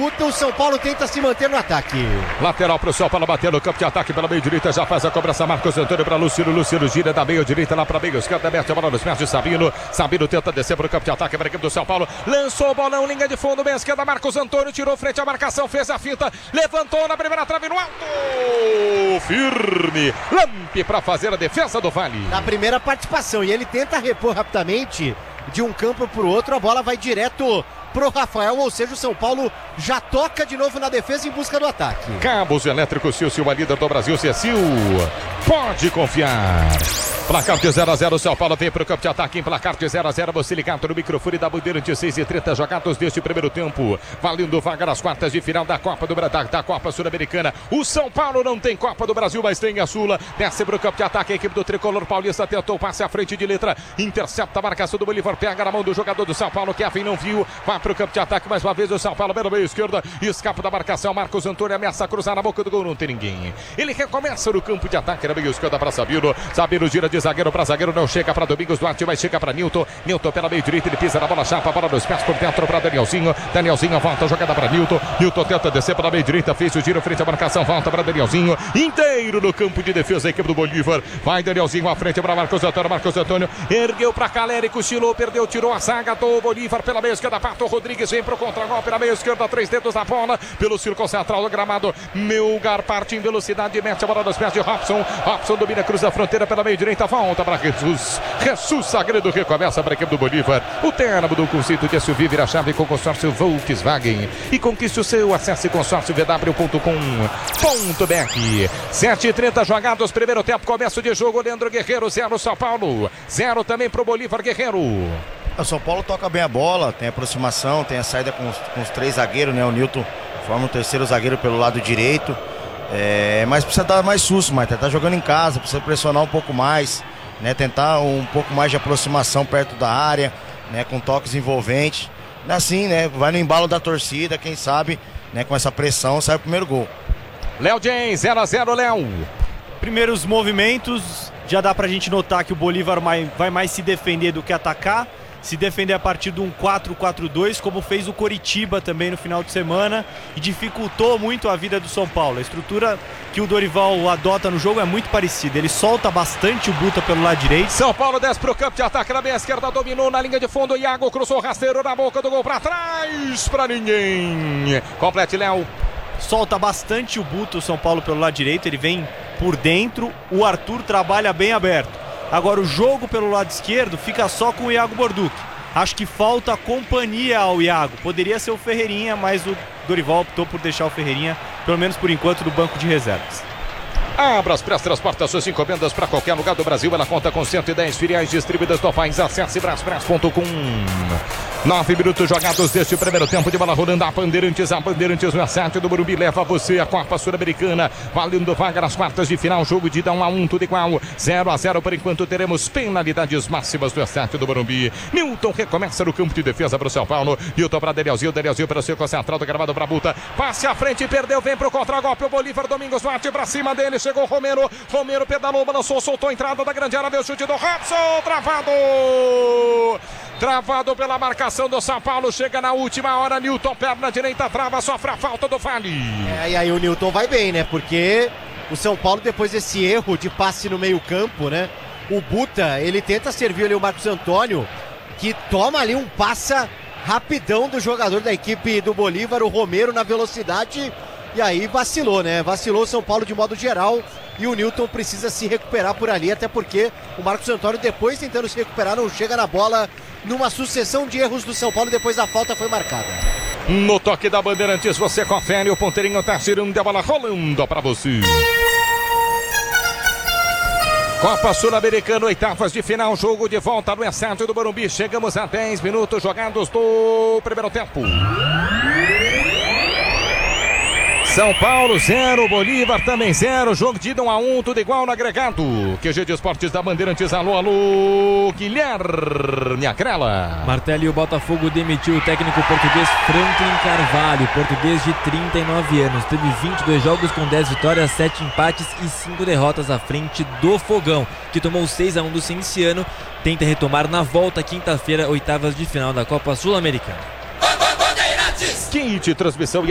Buta, o São Paulo tenta se manter no ataque. Lateral pro São Paulo, bater no campo de ataque pela meio direita, já faz a cobrança, Marcos Antônio para Lúcio gira da meio direita lá para meio esquerda, mete a bola nos pés de Sabino tenta descer pro campo de ataque para a equipe do São Paulo, lançou o bolão, linha de fundo, meia esquerda, Marcos Antônio tirou frente à marcação, fez a finta, levantou na primeira trave no alto, firme, Lampe para fazer a defesa do Vale. Na primeira participação, e ele tenta repor rapidamente de um campo pro outro, a bola vai direto pro Rafael, ou seja, o São Paulo já toca de novo na defesa em busca do ataque. Cabos elétricos Silcio, a líder do Brasil, Cecil, pode confiar. Placar de 0-0, o São Paulo vem pro campo de ataque em placar de 0-0, você ligado no microfone da Bandeirante, 6:30 jogados deste primeiro tempo, valendo vaga nas quartas de final da Copa da Copa Sul-Americana. O São Paulo não tem Copa do Brasil, mas tem a Sula, desce pro campo de ataque, a equipe do Tricolor Paulista tentou passe à frente de letra, intercepta a marcação do Bolívar, pega na mão do jogador do São Paulo, Kevin não viu, vai pro campo de ataque mais uma vez o São Paulo, pela meia esquerda, escapa da marcação, Marcos Antônio ameaça cruzar na boca do gol, não tem ninguém. Ele recomeça no campo de ataque, na meia esquerda para Sabino gira de zagueiro para zagueiro, não chega para Domingos Duarte, mas chega para Nilton pela meio direita, ele pisa na bola chapa, a bola nos pés por dentro para Danielzinho volta a jogada para Nilton tenta descer pela meio direita, fez o giro frente à marcação, volta para Danielzinho, inteiro no campo de defesa, a equipe do Bolívar, vai Danielzinho à frente para Marcos Antônio, ergueu para Caleri, cochilou, perdeu, tirou a zaga do Bolívar pela meia esquerda, Pato Rodrigues vem pro contra-golpe na meia esquerda, 3 dedos da bola, pelo círculo central do gramado, Melgar parte em velocidade, mete a bola nos pés de Robson domina, cruza a fronteira pela meia direita, volta para Jesus Sagredo, recomeça para a equipe do Bolívar, o termo do conceito de SUV vira chave com consórcio Volkswagen e conquiste o seu, acesse consórciovw.com.br. 7:30 jogados, primeiro tempo, começo de jogo, Leandro Guerreiro, 0 São Paulo, 0 também pro Bolívar. Guerreiro. O São Paulo toca bem a bola, tem aproximação, tem a saída com os 3 zagueiros, né? O Nilton forma o terceiro zagueiro pelo lado direito, mas precisa dar mais susto, mas tá jogando em casa, precisa pressionar um pouco mais, né? Tentar um pouco mais de aproximação perto da área, né? Com toques envolventes, assim, né? Vai no embalo da torcida, quem sabe, né? Com essa pressão sai o primeiro gol. Léo James, 0-0, Léo. Primeiros movimentos, já dá pra gente notar que o Bolívar vai mais se defender do que atacar. Se defender a partir de um 4-4-2, como fez o Coritiba também no final de semana, e dificultou muito a vida do São Paulo. A estrutura que o Dorival adota no jogo é muito parecida, ele solta bastante o Buta pelo lado direito. São Paulo desce pro campo de ataque na meia esquerda, dominou na linha de fundo, Iago cruzou rasteiro na boca do gol, pra trás, pra ninguém. Complete, Léo. Solta bastante o Buta, o São Paulo pelo lado direito, ele vem por dentro, o Arthur trabalha bem aberto. Agora o jogo pelo lado esquerdo fica só com o Iago Borduc. Acho que falta companhia ao Iago. Poderia ser o Ferreirinha, mas o Dorival optou por deixar o Ferreirinha, pelo menos por enquanto, no banco de reservas. Abra as pré-transporta suas encomendas para qualquer lugar do Brasil. Ela conta com 110 filiais distribuídas no país. Acesse braspress.com. 9 minutos jogados deste primeiro tempo de bola rolando. A Bandeirantes no site do Morumbi leva você a Copa Sul-Americana, valendo vaga nas quartas de final. Jogo de 1-1, tudo igual, 0-0 por enquanto. Teremos penalidades máximas no site do Morumbi. Nilton recomeça no campo de defesa para o São Paulo. Nilton para Danielzinho para o círculo central do gramado para Buta. Passe à frente, perdeu, vem pro contra-golpe. O Bolívar, Domingos Duarte para cima dele. Chegou Romero pedalou, balançou, soltou a entrada da grande área, veio o chute do Robson, travado pela marcação do São Paulo, chega na última hora, Nilton, perna direita, trava, sofre a falta do Vale. E aí o Nilton vai bem, né, porque o São Paulo, depois desse erro de passe no meio campo, né, o Buta, ele tenta servir ali o Marcos Antônio, que toma ali um passa rapidão do jogador da equipe do Bolívar, o Romero na velocidade. E aí vacilou, né? Vacilou o São Paulo de modo geral e o Nilton precisa se recuperar por ali, até porque o Marcos Antônio, depois tentando se recuperar, não chega na bola, numa sucessão de erros do São Paulo, depois a falta foi marcada. No toque da Bandeirantes, você confere, o ponteirinho tá girando, a bola rolando pra você. Copa Sul-Americana, oitavas de final, jogo de volta no estádio do Morumbi. Chegamos a 10 minutos jogados do primeiro tempo. São Paulo 0, Bolívar também 0, jogo de 1-1, tudo igual no agregado. QG de Esportes da Bandeirantes, alô, Guilherme Acrela. Martelli, o Botafogo demitiu o técnico português Franklin Carvalho, português de 39 anos. Teve 22 jogos com 10 vitórias, 7 empates e 5 derrotas à frente do Fogão, que tomou 6-1 do Cienciano. Tenta retomar na volta quinta-feira, oitavas de final da Copa Sul-Americana. Kit transmissão